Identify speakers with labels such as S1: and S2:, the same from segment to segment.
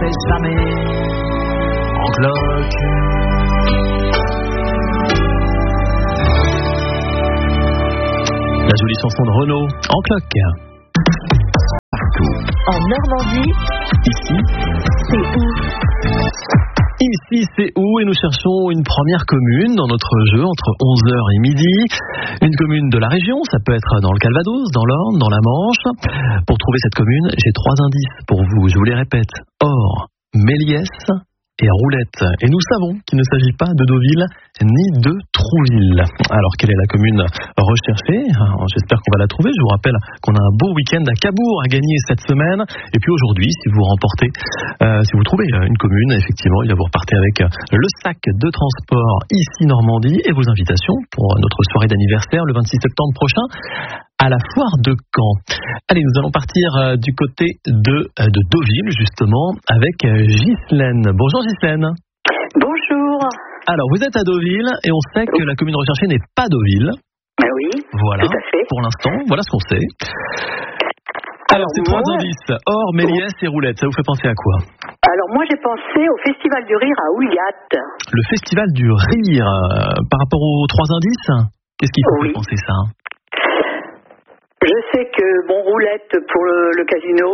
S1: passait jamais en cloque. La jolie chanson de Renaud, en cloque. Partout.
S2: En Normandie,
S1: Ici,
S2: c'est où?
S1: Ici, c'est où? Et nous cherchons une première commune dans notre jeu entre 11h et midi. Une commune de la région, ça peut être dans le Calvados, dans l'Orne, dans la Manche. Pour trouver cette commune, j'ai 3 indices pour vous. Je vous les répète. Or, Méliès et Roulette. Et nous savons qu'il ne s'agit pas de Deauville ni de Trouville. Alors, quelle est la commune recherchée? J'espère qu'on va la trouver. Je vous rappelle qu'on a un beau week-end à Cabourg à gagner cette semaine. Et puis aujourd'hui, si vous remportez, si vous trouvez une commune, effectivement, vous repartez avec le sac de transport ici Normandie et vos invitations pour notre soirée d'anniversaire le 26 septembre prochain à la foire de Caen. Allez, nous allons partir du côté de Deauville, justement, avec Ghislaine. Bonjour Ghislaine.
S3: Bonjour.
S1: Alors, vous êtes à Deauville et on sait que la commune recherchée n'est pas Deauville.
S3: Oui,
S1: Voilà,
S3: tout à fait.
S1: pour l'instant, voilà ce qu'on sait. Alors, c'est 3 indices. Or, Méliès et Roulette, ça vous fait penser à quoi?
S3: Alors moi j'ai pensé au Festival du Rire à Ouliat.
S1: Le Festival du Rire, par rapport aux 3 indices, qu'est-ce qui vous fait penser ça?
S3: Je sais que Roulette pour le casino,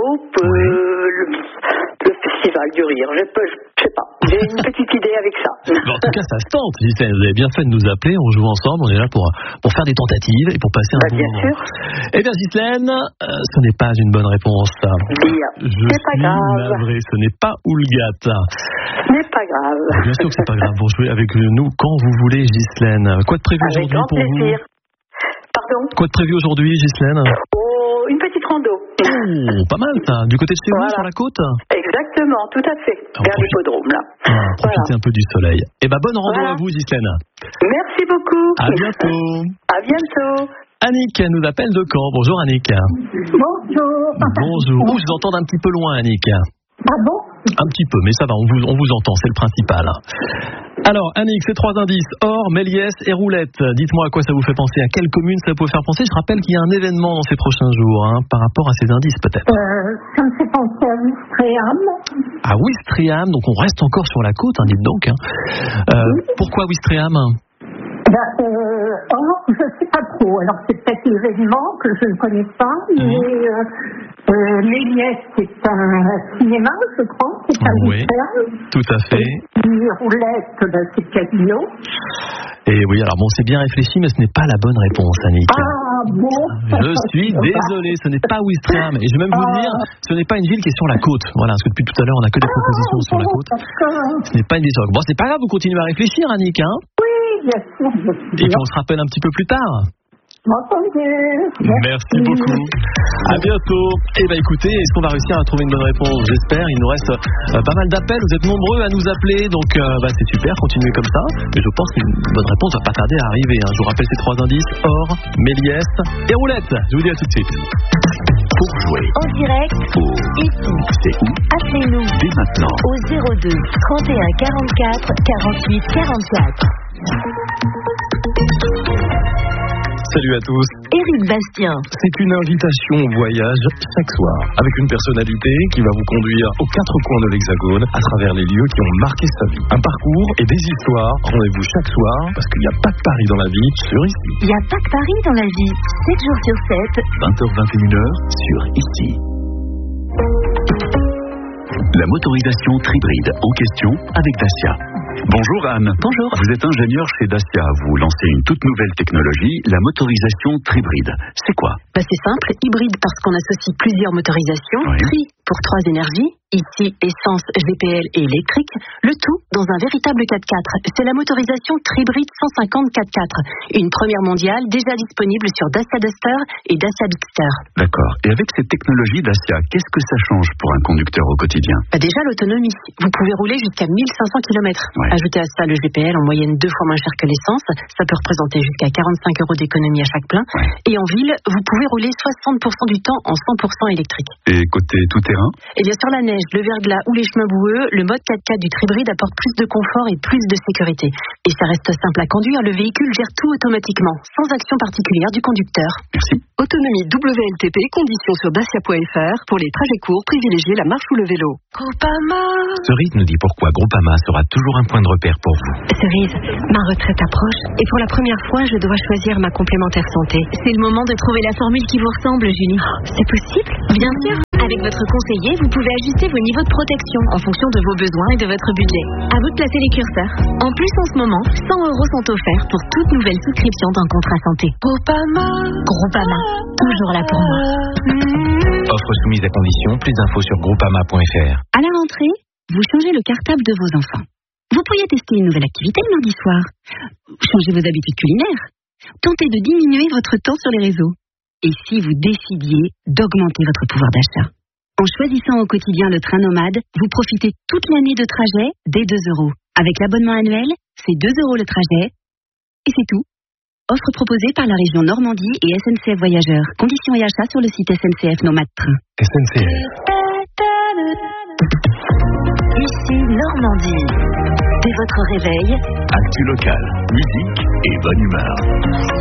S3: le Festival du Rire, je sais pas, j'ai une petite idée avec ça.
S1: Bon, en tout cas, ça se tente, Ghislaine. Vous avez bien fait de nous appeler, on joue ensemble, on est là pour faire des tentatives et pour passer un bon
S3: bien
S1: moment.
S3: sûr.
S1: Eh bien, Ghislaine, ce n'est pas une bonne réponse.
S3: C'est pas grave.
S1: Navré, ce n'est pas Oulgat.
S3: Ce n'est pas grave.
S1: Bien sûr que c'est pas grave, vous jouez avec nous quand vous voulez, Ghislaine. Quoi de prévu
S3: Avec
S1: aujourd'hui
S3: grand
S1: pour
S3: plaisir.
S1: vous?
S3: Pardon?
S1: Quoi de prévu aujourd'hui, Ghislaine?
S3: Oh, une petite rando.
S1: Oh, pas mal ça. Du côté de chez vous, sur la côte?
S3: Exactement, tout à fait. Vers l'hippodrome là.
S1: Profitez un peu du soleil. Eh ben, bonne rando à vous, Ghislaine.
S3: Merci beaucoup.
S1: À bientôt.
S3: À bientôt.
S1: Annick nous appelle de Caen. Bonjour Annick.
S4: Bonjour.
S1: Bonjour. Je vous entends un petit peu loin, Annick.
S4: Ah bon?
S1: Un petit peu, mais ça va, on vous entend, c'est le principal. Alors, Annick, c'est 3 indices. Or, Méliès et Roulette. Dites-moi à quoi ça vous fait penser, à quelle commune ça peut faire penser. Je rappelle qu'il y a un événement dans ces prochains jours, par rapport à ces indices peut-être.
S4: Ça me fait penser à Ouistreham.
S1: À Ouistreham, donc on reste encore sur la côte, dites donc. Pourquoi Ouistreham?
S4: Je ne sais pas trop. Alors, c'est peut-être l'événement que je ne connais pas, mais Méliès, c'est un cinéma, je crois, c'est un Ouistreham.
S1: Tout à fait.
S4: Et puis, Roulette, c'est le casino.
S1: Et oui, alors bon, c'est bien réfléchi, mais ce n'est pas la bonne réponse, Annick.
S4: Ah bon?
S1: Je suis désolé, ce n'est pas Ouistreham. Et je vais même vous dire, ce n'est pas une ville qui est sur la côte. Voilà, parce que depuis tout à l'heure, on n'a que des propositions sur la côte. Ce n'est pas une ville sur la côte. Bon, c'est pas grave, vous continuez à réfléchir, Annick, hein?
S4: Oui, bien sûr.
S1: Et puis on se rappelle un petit peu plus tard.
S4: Entendu.
S1: Merci beaucoup. À bientôt. Eh bien écoutez, est-ce qu'on va réussir à trouver une bonne réponse? J'espère. Il nous reste pas mal d'appels. Vous êtes nombreux à nous appeler. Donc c'est super. Continuez comme ça. Mais je pense qu'une bonne réponse va pas tarder à arriver. Je vous rappelle ces 3 indices. Or, Méliès et Roulette. Je vous dis à tout de suite.
S2: Pour jouer en direct, ici,
S5: c'est où?
S2: appelez-nous
S5: Dès maintenant
S2: au 02 31 44 48 44.
S6: Salut à tous.
S2: Éric Bastien.
S6: C'est une invitation au voyage chaque soir, avec une personnalité qui va vous conduire aux 4 coins de l'Hexagone, à travers les lieux qui ont marqué sa vie. Un parcours et des histoires. Rendez-vous chaque soir, parce qu'il n'y a pas que Paris dans la vie, sur Ici.
S2: Il n'y a pas que Paris dans la vie. 7 jours sur 7.
S5: 20h-21h sur Ici. La motorisation Tribride en question avec Dacia. Bonjour Anne.
S2: Bonjour.
S5: Vous êtes ingénieur chez Dacia. Vous lancez une toute nouvelle technologie, la motorisation Tribride. C'est quoi?
S7: C'est simple, hybride parce qu'on associe plusieurs motorisations, tri pour 3 énergies, ici essence, GPL et électrique, le tout dans un véritable 4x4. C'est la motorisation Tribride 150 4x4, une première mondiale déjà disponible sur Dacia Duster et Dacia Bigster.
S5: D'accord. Et avec cette technologie Dacia, qu'est-ce que ça change pour un conducteur au quotidien?
S7: Déjà l'autonomie. Vous pouvez rouler jusqu'à 1500 km. Ajoutez à ça le GPL en moyenne 2 fois moins cher que l'essence. Ça peut représenter jusqu'à 45 € d'économie à chaque plein. Et en ville, vous pouvez rouler 60% du temps en 100% électrique.
S5: Et côté tout-terrain?
S7: Et bien sur la neige, neige, le verglas ou les chemins boueux, le mode 4x4 du Tribride apporte plus de confort et plus de sécurité. Et ça reste simple à conduire, le véhicule gère tout automatiquement, sans action particulière du conducteur.
S5: Merci.
S8: Autonomie WLTP, conditions sur dacia.fr. Pour les trajets courts, privilégiez la marche ou le vélo.
S7: Groupama.
S6: Cerise nous dit pourquoi Groupama sera toujours un point de repère pour vous.
S9: Cerise, ma retraite approche et pour la première fois, je dois choisir ma complémentaire santé.
S7: C'est le moment de trouver la formule qui vous ressemble, Julie.
S9: C'est possible?
S7: Bien sûr. Avec votre conseiller, vous pouvez ajuster vos niveaux de protection en fonction de vos besoins et de votre budget. À vous de placer les curseurs. En plus, en ce moment, 100 € sont offerts pour toute nouvelle souscription d'un contrat santé. Groupama, toujours là pour moi.
S6: Offre soumise à condition, plus d'infos sur groupama.fr.
S9: À la rentrée, vous changez le cartable de vos enfants. Vous pourriez tester une nouvelle activité le mardi soir. Changez vos habitudes culinaires. Tentez de diminuer votre temps sur les réseaux. Et si vous décidiez d'augmenter votre pouvoir d'achat? En choisissant au quotidien le train nomade, vous profitez toute l'année de trajet dès 2 €. Avec l'abonnement annuel, c'est 2 € le trajet. Et c'est tout. Offre proposée par la région Normandie et SNCF Voyageurs. Conditions et achats sur le site SNCF Nomade Train.
S6: SNCF.
S2: Ici Normandie. Dès votre réveil,
S5: Actu local, musique et bonne humeur.